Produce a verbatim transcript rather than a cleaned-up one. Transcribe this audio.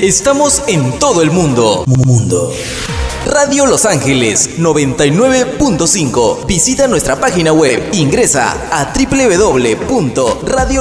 Estamos en todo el mundo. Mundo. Radio Los Ángeles noventa y nueve punto cinco. Visita nuestra página web. Ingresa a doble u doble u doble u punto radio